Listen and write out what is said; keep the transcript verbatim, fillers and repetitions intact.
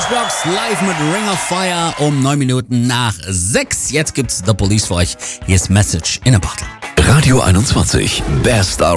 Matchbox live mit Ring of Fire um neun Minuten nach sechs. Jetzt gibt's The Police für euch. Hier ist Message in a Bottle. Radio einundzwanzig, Best